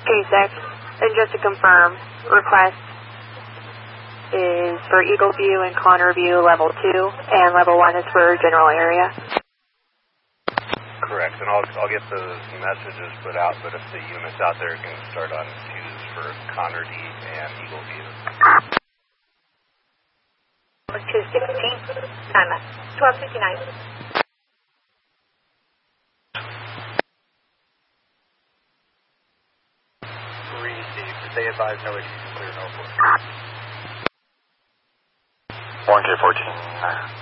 K6. And just to confirm, request is for Eagle View and Connor View level 2, and level 1 is for general area. Correct, and I'll get those messages put out, but if the units out there can start on twos for Connor D and Eagle View. 216, time at 12:59. Received. Stay advised, no issues. Clear, no 1K14.